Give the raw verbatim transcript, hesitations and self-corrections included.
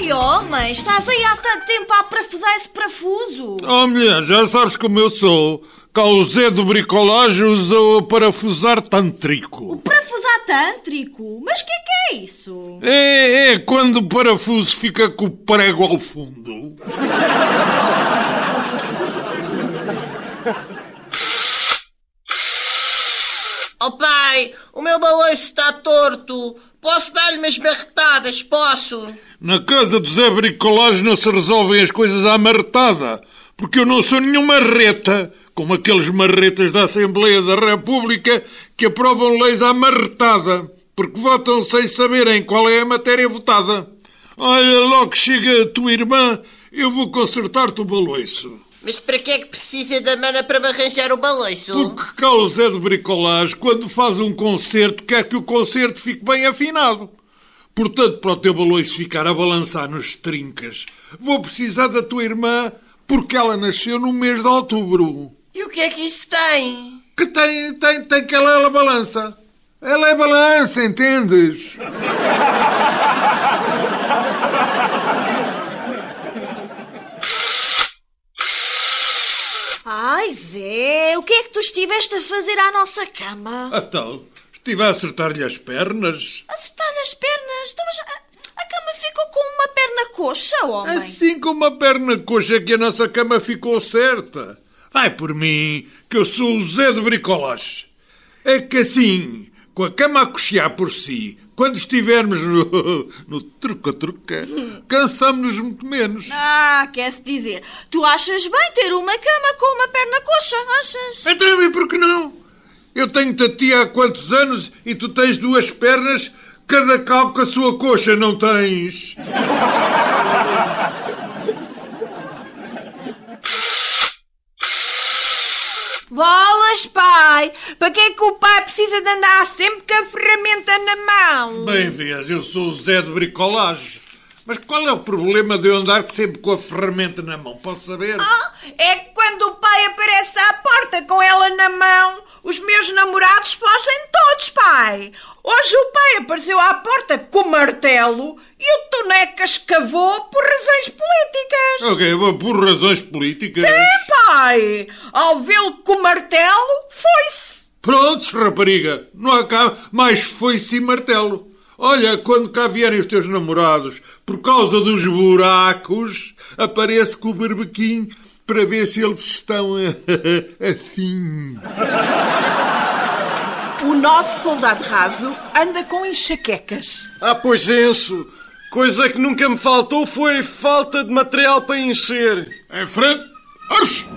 Ai, homem, estás aí há tanto tempo a parafusar esse parafuso. Oh, mulher, já sabes como eu sou. Cá o Zé do bricolagem usou a parafusar tântrico. Parafusar tântrico? Mas o que é que é isso? É, é quando o parafuso fica com o prego ao fundo. Oh pai, o meu baloiço está torto. Posso dar-lhe umas marretadas, posso? Na casa do Zé Bricolagem não se resolvem as coisas à marretada, porque eu não sou nenhuma marreta, como aqueles marretas da Assembleia da República que aprovam leis à marretada, porque votam sem saberem qual é a matéria votada. Olha, logo que chega a tua irmã, eu vou consertar-te o baloiço. Mas para que é que precisa da mana para me arranjar o baloiço? Porque cá o Zé de Bricolagem, quando faz um concerto, quer que o concerto fique bem afinado. Portanto, para o teu baloiço ficar a balançar nos trincas, vou precisar da tua irmã, porque ela nasceu no mês de outubro. E o que é que isso tem? Que tem, tem, tem que ela, ela balança. Ela é balança, entendes? Ai, Zé, o que é que tu estiveste a fazer à nossa cama? Então, estive a acertar-lhe as pernas. Acertar nas pernas? Então, mas a, a cama ficou com uma perna coxa, homem. Assim como uma perna coxa que a nossa cama ficou certa. Vai por mim, que eu sou o Zé de Bricolagem. É que assim, com a cama a coxear por si, quando estivermos no, no truca-truca, cansamos-nos muito menos. Ah, quer-se dizer, tu achas bem ter uma cama com uma perna coxa, achas? Então, e por que não? Eu tenho-te a ti há quantos anos e tu tens duas pernas, cada cal com a sua coxa, não tens? Bolas, pai! Para que é que o pai precisa de andar sempre com a ferramenta na mão? Bem vês, eu sou o Zé de Bricolagem. Mas qual é o problema de eu andar sempre com a ferramenta na mão? Posso saber? Ah, é que quando o pai aparece à porta com ela na mão, os meus namorados fogem todos, pai. Hoje o pai apareceu à porta com o martelo e o Toneca escavou por razões políticas. Ok, por razões políticas? Sim, pai. Ao vê-lo com o martelo, foi-se. Prontos, rapariga. Não há cá mais foice e martelo. Olha, quando cá vierem os teus namorados, por causa dos buracos, aparece com o berbequim para ver se eles estão assim. O nosso soldado raso anda com enxaquecas. Ah, pois encho. Coisa que nunca me faltou foi falta de material para encher. Em frente, arros!